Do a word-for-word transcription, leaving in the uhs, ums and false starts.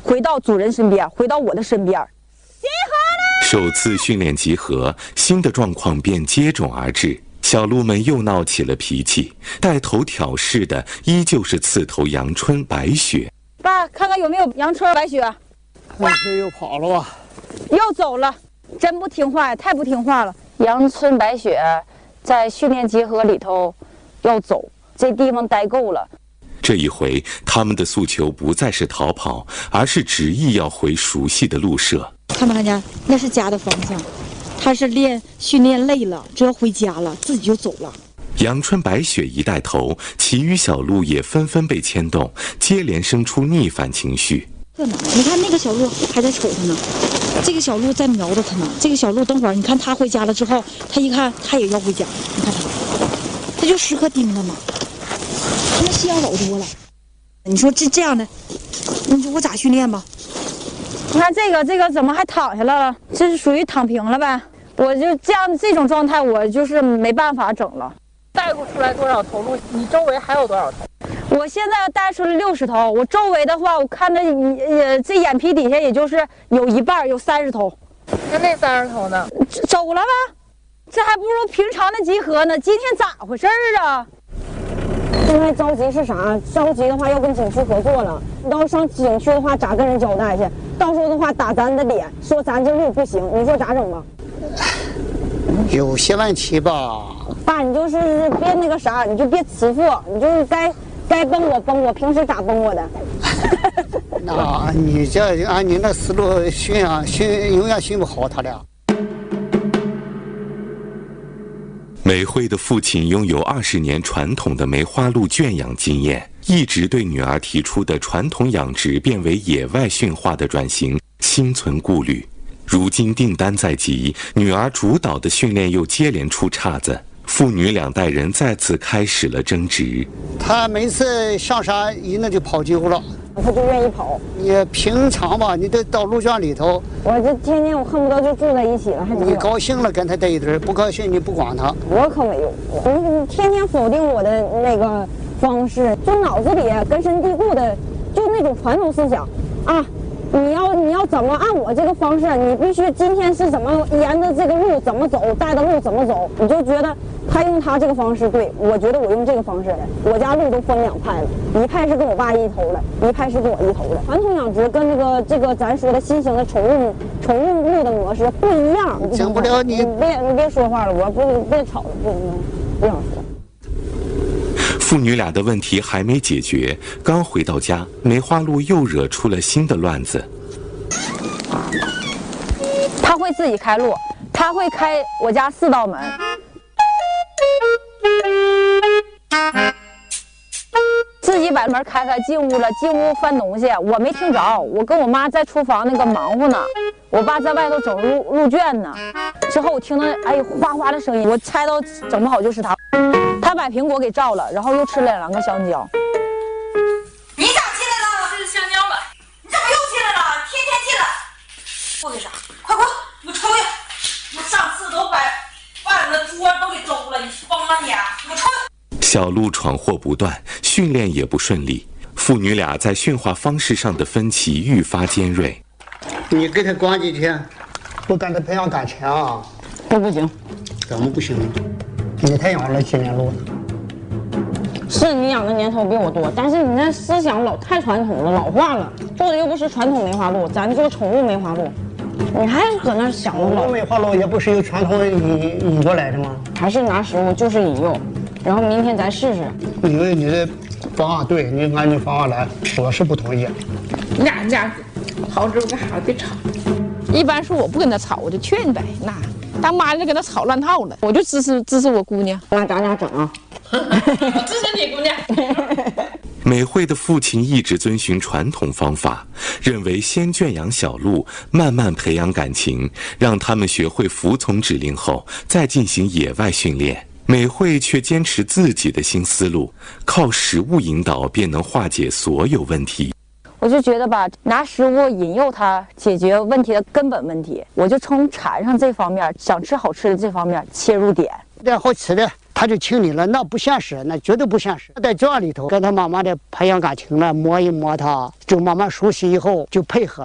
回到主人身边，回到我的身边。集合了！首次训练集合，新的状况便接踵而至。小鹿们又闹起了脾气，带头挑事的依旧是刺头阳春白雪。 爸，看看有没有阳春白雪。 白雪又跑了吧？ 又走了，真不听话呀，太不听话了。阳春白雪在训练集合里头要走，这地方待够了。 这一回，他们的诉求不再是逃跑，而是执意要回熟悉的鹿舍。 看没看见？那是家的方向。他是练训练累了，就要回家了，自己就走了。 阳春白雪一带头，其余小鹿也纷纷被牵动，接连生出逆反情绪。 你看那个小鹿还在瞅他呢，这个小鹿在瞄着他呢。这个小鹿等会儿，你看他回家了之后，他一看他也要回家，你看他，他就时刻盯着呢。他们心眼老多了。你说这这样的，你说我咋训练吧？ 你看这个这个怎么还躺下来了？这是属于躺平了呗？我就这样这种状态，我就是没办法整了。 带过出来多少头鹿？你周围还有多少头？ 我现在带出了六十头，我周围的话，我看着也这眼皮底下也就是有一半有三十头。 那那三十头呢？ 走了呗，这还不如平常的集合呢。今天咋回事啊？ 现在着急是啥？着急的话要跟景区合作了，要上景区的话咋跟人交代去？到时候的话打咱的脸，说咱这路不行，你说咋整吧？ 有些问题吧。 爸，你就是别那个啥，你就别辞负，你就是该该崩我崩我，平时咋崩我的？ 那你这按你那思路训啊训，永远训不好他俩。 美惠的父亲拥有二十年传统的梅花鹿圈养经验，一直对女儿提出的传统养殖变为野外驯化的转型心存顾虑。如今订单在即，女儿主导的训练又接连出岔子，父女两代人再次开始了争执。 他每次上山一那就跑丢了， 他就愿意跑。 你平常吧，你得到鹿圈里头。 我这天天我恨不得就住在一起了，还你高兴了跟他在一堆，不高兴你不管他。 我可没有，你你天天否定我的那个方式，就脑子里根深蒂固的，就那种传统思想啊。你要你要怎么按我这个方式，你必须今天是怎么沿着这个路怎么走，带的路怎么走，你就觉得他用他这个方式对，我觉得我用这个方式的。我家路都分两派了，一派是跟我爸一头的，一派是跟我一头的。传统养殖跟这个这个咱说的新型的宠物宠物鹿的模式不一样。 讲不了你， 你别你别说话了，我不别吵了，不不想说。 父女俩的问题还没解决，刚回到家，梅花鹿又惹出了新的乱子。 他会自己开路，他会开我家四道门。自己把门开开，进屋了，进屋翻东西，我没听着，我跟我妈在厨房那个忙活呢，我爸在外头整鹿鹿圈呢。之后我听到哎哗哗的声音，我猜到整不好就是他。他把苹果给照了，然后又吃了两个香蕉。 你咋进来了？这是香蕉了。你怎么又进来了？天天进来。过去啥？快快，你出去！我上次都把饭的桌都给周了，你疯了你！你出去！ 小鹿闯祸不断，训练也不顺利，父女俩在驯化方式上的分歧愈发尖锐。 你给他管几天，不跟他培养感情啊？ 这不行。 怎么不行？你才养了几年鹿呢？ 是你养的年头比我多，但是你那思想老太传统了，老化了。做的又不是传统梅花鹿，咱做宠物梅花鹿，你还搁那想着老。 梅花鹿也不是由传统引引过来的吗？ 还是拿食物就是引诱，然后明天咱试试。 因为你的方案对，你按你方案来，我是不同意。 你俩你俩好之后干啥别吵。一般是我不跟他吵，我就劝呗。那当妈就跟他吵乱套了，我就支持支持我姑娘。 那咱俩整啊！ 我支持你姑娘。 美惠的父亲一直遵循传统方法，认为先圈养小鹿，慢慢培养感情，让他们学会服从指令后，再进行野外训练。美惠却坚持自己的新思路，靠食物引导便能化解所有问题。 我就觉得吧，拿食物引诱他解决问题的根本问题，我就从馋上这方面，想吃好吃的这方面切入点。 点好吃的， 他就亲你了，那不现实，那绝对不现实。在这里头跟他妈妈的培养感情了，摸一摸他，就慢慢熟悉以后就配合。